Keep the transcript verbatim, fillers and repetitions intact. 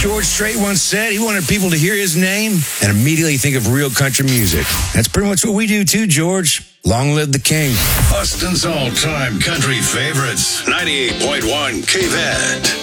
George Strait once said he wanted people to hear his name and immediately think of real country music. That's pretty much what we do too, George. Long live the king. Austin's all-time country favorites, ninety-eight point one K V A D.